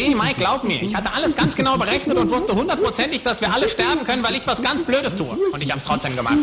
Nee, Mike, glaub mir, ich hatte alles ganz genau berechnet und wusste hundertprozentig, dass wir alle sterben können, weil ich was ganz Blödes tue. Und ich hab's trotzdem gemacht.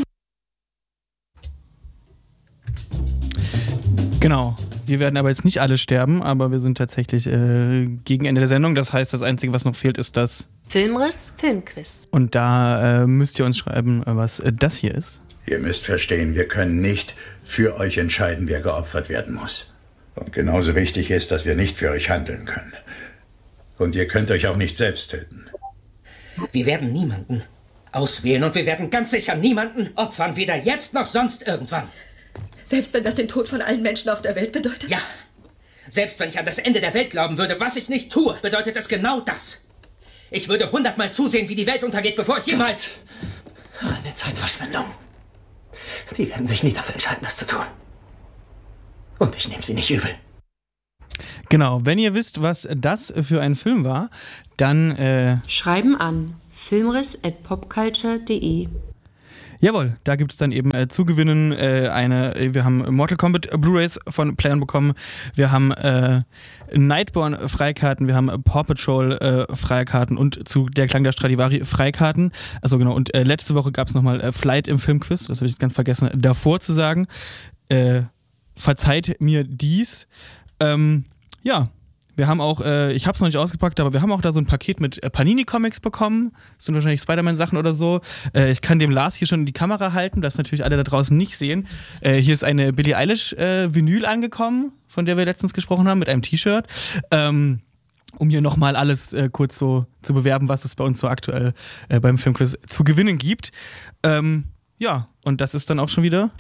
Genau. Wir werden aber jetzt nicht alle sterben, aber wir sind tatsächlich gegen Ende der Sendung. Das heißt, das Einzige, was noch fehlt, ist das Filmriss, Filmquiz. Und da müsst ihr uns schreiben, was das hier ist. Ihr müsst verstehen, wir können nicht für euch entscheiden, wer geopfert werden muss. Und genauso wichtig ist, dass wir nicht für euch handeln können. Und ihr könnt euch auch nicht selbst töten. Wir werden niemanden auswählen und wir werden ganz sicher niemanden opfern, weder jetzt noch sonst irgendwann. Selbst wenn das den Tod von allen Menschen auf der Welt bedeutet? Ja. Selbst wenn ich an das Ende der Welt glauben würde, was ich nicht tue, bedeutet es genau das. Ich würde 100-mal zusehen, wie die Welt untergeht, bevor ich jemals... Eine Zeitverschwendung. Die werden sich nie dafür entscheiden, das zu tun. Und ich nehme sie nicht übel. Genau, wenn ihr wisst, was das für ein Film war, dann schreiben an filmriss@popculture.de. Jawohl, da gibt es dann eben zu gewinnen wir haben Mortal Kombat Blu-rays von Playern bekommen, wir haben Nightborn Freikarten, wir haben Paw Patrol Freikarten und zu Der Klang der Stradivari Freikarten. Also genau, und letzte Woche gab es nochmal Flight im Filmquiz, das habe ich ganz vergessen davor zu sagen. Verzeiht mir dies. Ja, wir haben auch, ich habe es noch nicht ausgepackt, aber wir haben auch da so ein Paket mit Panini-Comics bekommen. Das sind wahrscheinlich Spider-Man-Sachen oder so. Ich kann dem Lars hier schon in die Kamera halten, das natürlich alle da draußen nicht sehen. Hier ist eine Billie Eilish Vinyl angekommen, von der wir letztens gesprochen haben, mit einem T-Shirt. Um hier nochmal alles kurz so zu bewerben, was es bei uns so aktuell beim Filmquiz zu gewinnen gibt. Ja, und das ist dann auch schon wieder...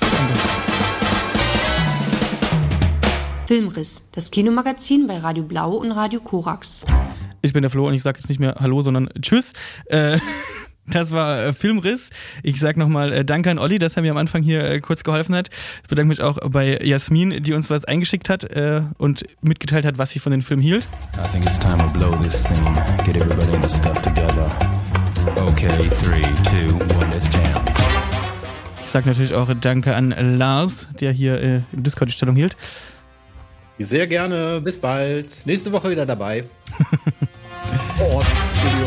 Filmriss, das Kinomagazin bei Radio Blau und Radio Korax. Ich bin der Flo und ich sage jetzt nicht mehr Hallo, sondern Tschüss. Das war Filmriss. Ich sage nochmal Danke an Olli, dass er mir am Anfang hier kurz geholfen hat. Ich bedanke mich auch bei Jasmin, die uns was eingeschickt hat und mitgeteilt hat, was sie von dem Film hielt. I think it's time to blow this scene. Get everybody in the stuff together. Okay, 3, 2, 1, let's jam. Ich sage natürlich auch Danke an Lars, der hier im Discord die Stellung hielt. Sehr gerne, bis bald. Nächste Woche wieder dabei. Vor Ort, Studio.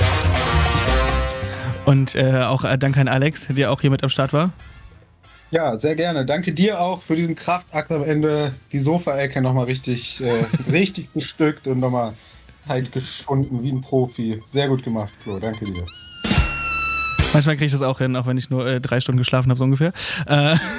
Und auch danke an Alex, der auch hier mit am Start war. Ja, sehr gerne. Danke dir auch für diesen Kraftakt am Ende. Die Sofaecke nochmal richtig bestückt und nochmal halt geschunden wie ein Profi. Sehr gut gemacht, Flo. Danke dir. Manchmal kriege ich das auch hin, auch wenn ich nur 3 Stunden geschlafen habe, so ungefähr.